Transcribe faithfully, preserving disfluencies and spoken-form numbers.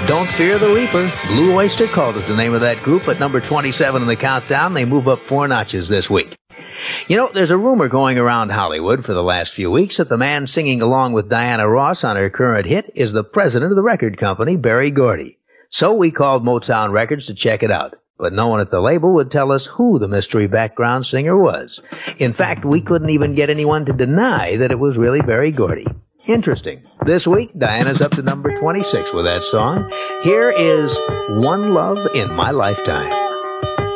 Don't Fear the Reaper. Blue Oyster Cult is the name of that group. At number twenty-seven in the countdown, they move up four notches this week. You know, there's a rumor going around Hollywood for the last few weeks that the man singing along with Diana Ross on her current hit is the president of the record company, Berry Gordy. So we called Motown Records to check it out. But no one at the label would tell us who the mystery background singer was. In fact, we couldn't even get anyone to deny that it was really Berry Gordy. Interesting. This week, Diana's up to number twenty-six with that song. Here is One Love in My Lifetime.